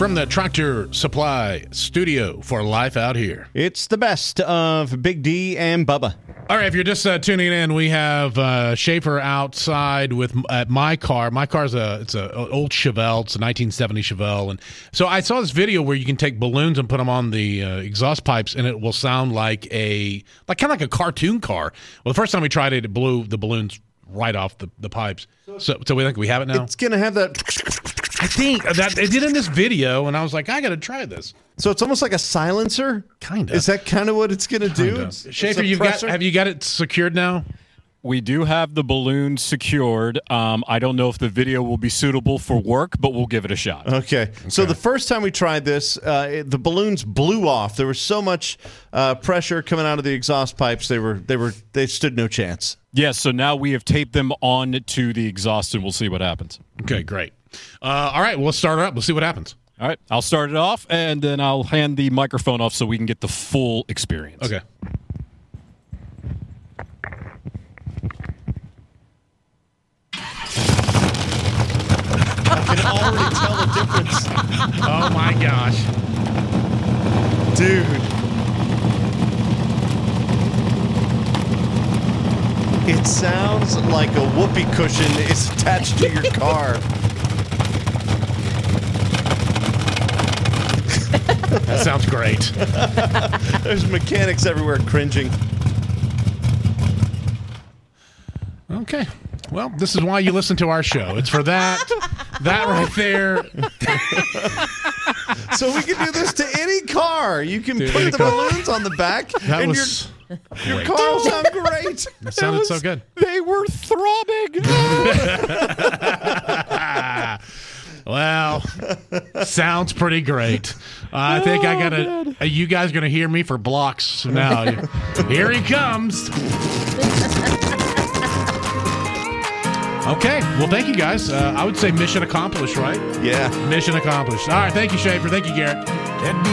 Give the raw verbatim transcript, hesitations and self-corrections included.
From the Tractor Supply Studio for Life Out Here. It's the best of Big D and Bubba. All right, if you're just uh, tuning in, we have uh, Schaefer outside with at my car. My car's a it's a old Chevelle. It's a nineteen seventy Chevelle, and so I saw this video where you can take balloons and put them on the uh, exhaust pipes, and it will sound like a like kind of like a cartoon car. Well, the first time we tried it, it blew the balloons right off the, the pipes. So, so we think we have it now. It's gonna have that. I think that it did in this video, and I was like, I got to try this. So it's almost like a silencer? Kind of. Is that kind of what it's going to do? It's, Schaefer, you've got, have you got it secured now? We do have the balloon secured. Um, I don't know if the video will be suitable for work, but we'll give it a shot. Okay. okay. So the first time we tried this, uh, it, the balloons blew off. There was so much uh, pressure coming out of the exhaust pipes. They were they were they stood no chance. Yes. So now we have taped them on to the exhaust, and we'll see what happens. Okay. Great. Uh, all right. We'll start it up. We'll see what happens. All right. I'll start it off, and then I'll hand the microphone off so we can get the full experience. Okay. I can already tell the difference. Oh, my gosh. Dude. It sounds like a whoopee cushion is attached to your car. That sounds great. There's mechanics everywhere cringing. Okay. Well, this is why you listen to our show. It's for that. That right there. So we can do this to any car. You can Dude, put the car. balloons on the back, That and was your, your car will sound great. That sounded was, so good. They were throbbing. Well, sounds pretty great. Uh, I think I got to, uh, you guys going to hear me for blocks now. Here he comes. Okay. Well, thank you guys. Uh, I would say mission accomplished, right? Yeah. Mission accomplished. All right. Thank you, Schaefer. Thank you, Garrett.